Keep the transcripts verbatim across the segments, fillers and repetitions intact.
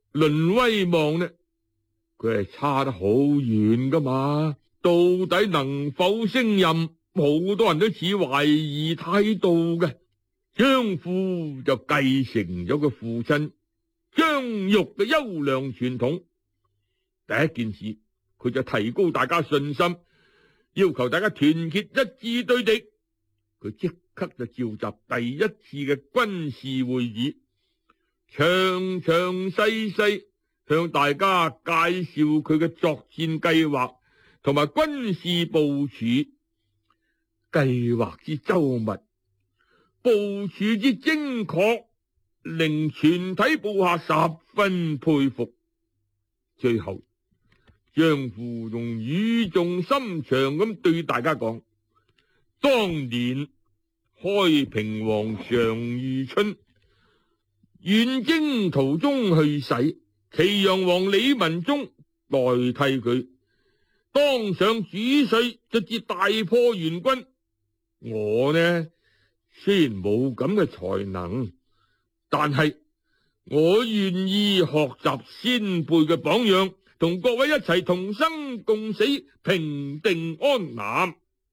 論威望呢，佢係差得好遠噶嘛。到底能否升任，好多人都持懷疑態度嘅。張富就繼承咗佢父親張玉嘅優良傳統，第一件事佢就提高大家信心，要求大家團結一致對敵。佢即刻就召集第一次嘅軍事會議，詳詳細細向大家介紹佢嘅作戰計劃同埋軍事部署，計劃之周密，部署之精確，令全體部下十分佩服。最後，張富仲語重心長咁對大家講：當年開平王常遇春遠征途中去世，祁陽王李文忠代替佢當上主帥，直至大破元軍。我呢，雖然冇咁嘅才能，但係我願意學習先輩嘅榜樣，同各位一齊同生共死，平定安南。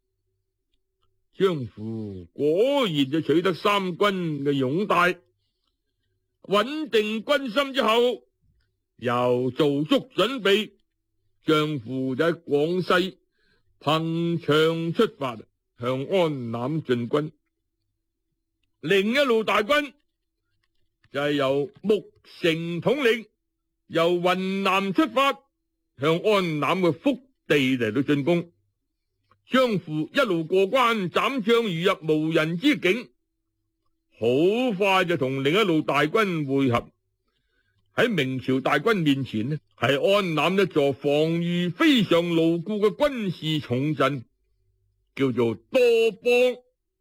張富果然就取得三軍嘅擁戴，穩定軍心之後，又做足準備，張富就喺廣西憑祥出發，向安南進軍。另一路大軍就係由穆成統領，由雲南出發，向安南嘅腹地嚟到進攻。張富一路過關斬將，如入無人之境，好快就同另一路大軍會合。喺明朝大軍面前呢，係安南一座防禦非常牢固嘅軍事重鎮，叫做多邦。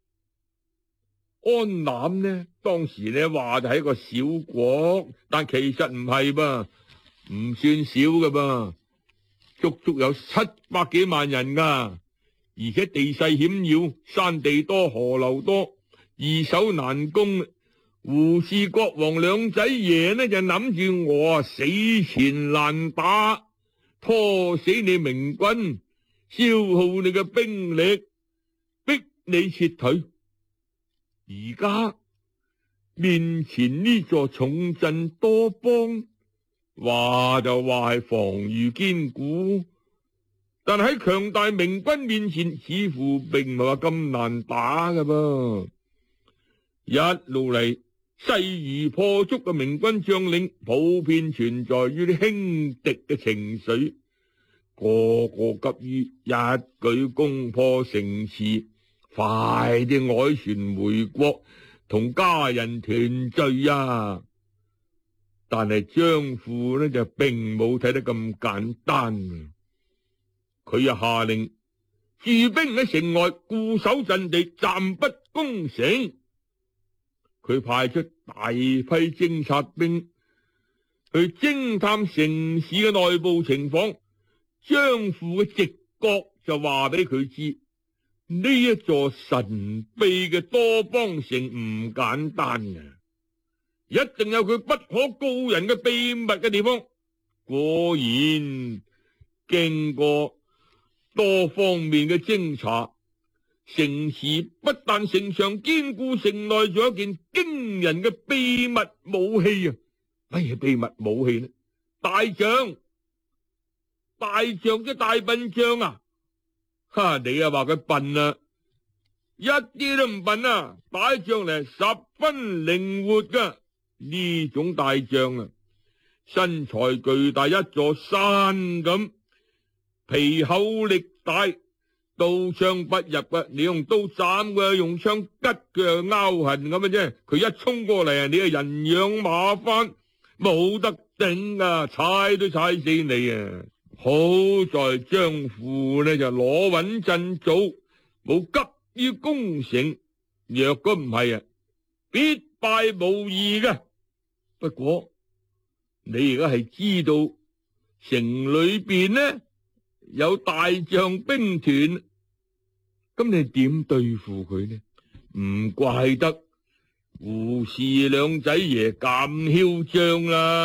安南呢，當時呢話就係一個小國，但其實唔係噃，唔算少㗎噃，足足有七百幾萬人噶，而且地勢險要，山地多，河流多，易守難攻。胡氏國王兩仔爺呢就諗住我啊死纏爛打，拖死你明軍，消耗你嘅兵力，逼你撤退。而家面前呢座重鎮多邦，話就話係防禦堅固，但喺強大明軍面前，似乎並唔係話咁難打㗎噃。一路嚟勢如破竹嘅明軍將領，普遍存在於啲輕敵嘅情緒，個個急於一舉攻破城池，快啲凱旋回國，同家人團聚啊！但係張富呢就並冇睇得咁簡單，佢又下令駐兵喺城外固守陣地，暫不攻城。佢派出大批偵察兵去偵探城市嘅內部情況。張富嘅直覺就話俾佢知，呢一座神秘嘅多邦城唔簡單嘅，一定有佢不可告人嘅秘密嘅地方。果然，經過多方面嘅偵查，城池不但城牆堅固，城內仲有一件驚人嘅秘密武器啊！乜嘢秘密武器呢？大象，大象嘅大笨象啊！哈，你啊話佢笨啊，一啲都唔笨啊！打仗嚟十分靈活噶，呢種大象啊，身材巨大，一座山咁，皮厚力大，刀槍不入啊！你用刀斬佢，用槍拮佢，拗痕咁嘅啫。佢一衝過嚟啊，你係人仰馬翻，冇得頂啊！踩都踩死你啊！好在張富呢就攞穩陣做，冇急於攻城。若果唔係啊，必敗無疑嘅。不過你而家係知道城裏邊呢有大象兵團，咁你點對付佢呢？唔怪得胡氏兩仔爺咁囂張啦。